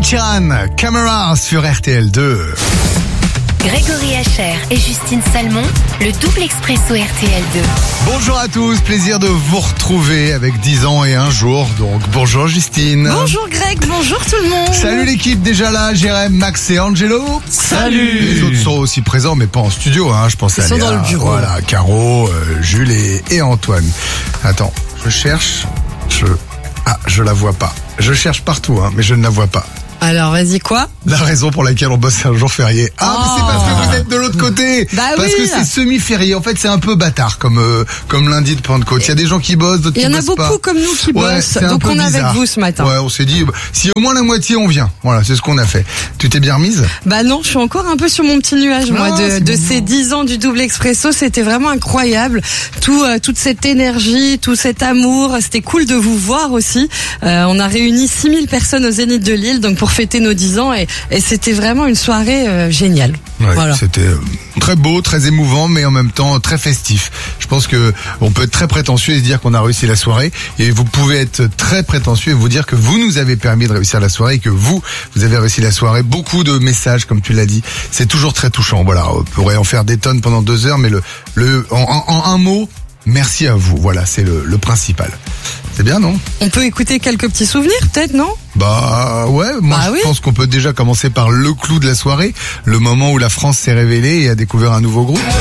Sheeran, Camera sur RTL2. Grégory Hacher et Justine Salmon, le double expresso RTL2. Bonjour à tous, plaisir de vous retrouver avec 10 ans et un jour. Donc bonjour Justine. Bonjour Greg, bonjour tout le monde. Salut l'équipe, déjà là, Jérém, Max et Angelo. Salut. Les autres sont aussi présents mais pas en studio, je pense. Ils sont dans le bureau. Voilà, Caro, Jules et Antoine. Attends, je cherche, je la vois pas. Je cherche partout, mais je ne la vois pas. Alors vas-y, quoi? La raison pour laquelle on bosse un jour férié. Mais c'est parce que vous êtes de l'autre côté. Parce que c'est semi-férié. En fait, c'est un peu bâtard comme lundi de Pentecôte. Il y a des gens qui bossent, d'autres qui bossent pas. Il y en a beaucoup comme nous qui bossent. Donc on est avec vous ce matin. Ouais, on s'est dit, si au moins la moitié on vient. Voilà, c'est ce qu'on a fait. Tu t'es bien remise? Non, je suis encore un peu sur mon petit nuage, moi, de ces 10 ans du double expresso. C'était vraiment incroyable. Toute cette énergie, tout cet amour. C'était cool de vous voir aussi. On a réuni 6000 personnes au Zénith de Lille, donc pour fêter nos 10 ans et c'était vraiment une soirée géniale. Ouais, voilà. C'était très beau, très émouvant, mais en même temps très festif. Je pense que on peut être très prétentieux et se dire qu'on a réussi la soirée, et vous pouvez être très prétentieux et vous dire que vous nous avez permis de réussir la soirée et que vous avez réussi la soirée. Beaucoup de messages, comme tu l'as dit, c'est toujours très touchant. Voilà, on pourrait en faire des tonnes pendant 2 heures, mais en un mot, merci à vous. Voilà, c'est le principal. C'est bien, non? On peut écouter quelques petits souvenirs, peut-être, non? Ouais, moi je pense qu'on peut déjà commencer par le clou de la soirée, le moment où la France s'est révélée et a découvert un nouveau groupe.